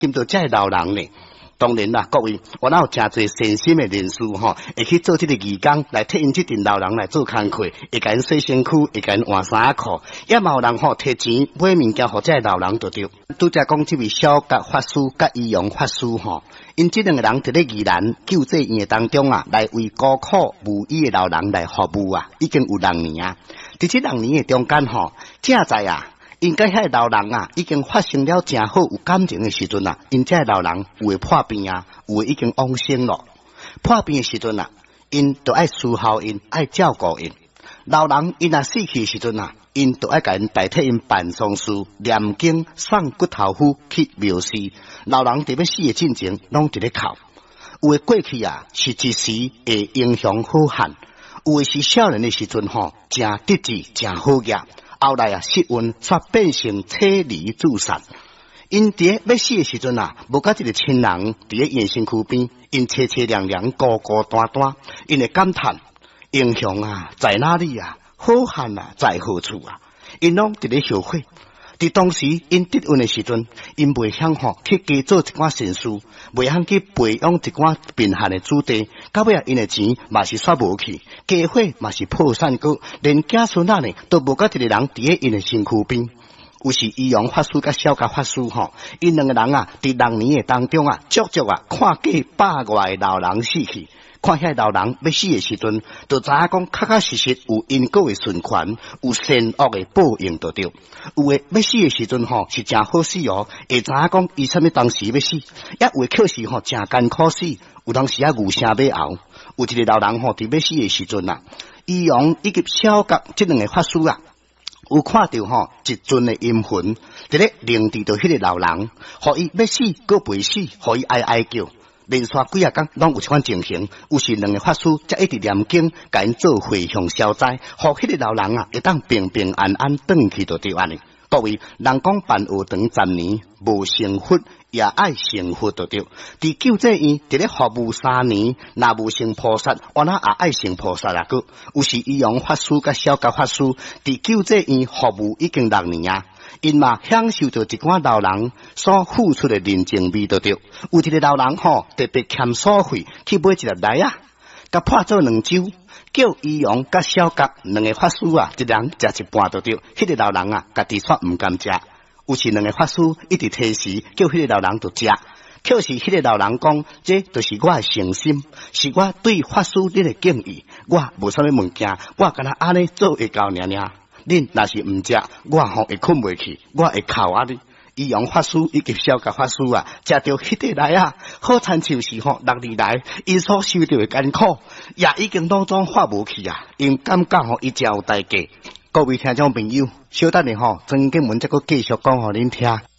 今到这老人呢，当然啦，各位，我哪有真侪善心的人士会去做这个义工来替因这阵老人来做工课，会甲因洗身躯，会甲因换衫裤，也嘛有人摕钱买物件，互这老人就对。拄则讲这位小甲法师甲义勇法师因这两个人伫咧宜兰救济院当中来为孤苦无依的老人来服务已经有6年啊。伫这6年的中间正在因甲遐老人已经发生了真好有感情的时阵因这老人有会破病有会已经往生了。破病的时阵因就爱伺候因，爱照顾因。老人因死去的时阵因就爱甲因代替因办丧事、念经、送骨头符去庙寺。老人伫要死的进前，拢伫咧哭。有的过去是一时会英雄好汉，有的是少年的时阵真得志、真好业。后来失运煞变成车离自杀。因伫要死的时阵无甲一个亲人伫咧因身躯边，因凄凄凉凉、孤孤单单，因会感叹：英雄在哪里好汉在何处因拢伫咧后悔。伫当时因得运的时阵，因袂晓去加做一寡善事，袂晓去培养一寡贫寒的子弟，到尾因的钱嘛是煞无去，家伙嘛是破产过，连子孙呢都无甲一个人伫咧因的身躯边。有时义勇法师甲小甲法师因两个人伫6年的当中足足看过100外的老人死去。看遐老人要死的时阵，就知影讲确确实实有因果的循环，有善恶的报应就对。有的要死的时阵是真好死会知影讲伊啥物当时要死，也有的确实真艰苦死，有当时牛声马熬。有一个老人伫要死的时阵义勇以及小甲这两个法师有看到一尊的阴魂伫咧凝视着迄个老人，互伊要死搁袂死，互伊哀哀叫。连续几工拢有一款情形，有时两个法师才一直念经，甲因做回向消灾，互迄个老人会当平平安安转去就对安尼。各位，人讲办学堂10年，无成佛也爱成佛就对。伫救济院伫咧服务3年，若无成菩萨，我哪也爱成菩萨个。有时义勇法师甲小甲法师伫救济院服务已经6年因嘛享受着一寡老人所付出的人情味就对。有一个老人特别欠所费去买一粒梨甲破做2周，叫义勇甲小甲两个法师一人食一半就对。迄个老人家己煞毋甘食，有时两个法师一直提示叫迄个老人就食。确实，迄个老人讲，这就是我的诚心，是我对法师恁的敬意。我无啥物物件，我敢若安尼做会到尔。恁若是毋食，我会困袂去，我会哭哩。义勇法师以及小甲法师食到迄块梨好亲像是6年来因所受到的艰苦，也已经拢总化无去因感觉伊真有代价。各位听众朋友，小等下转经文再搁继续讲互恁听。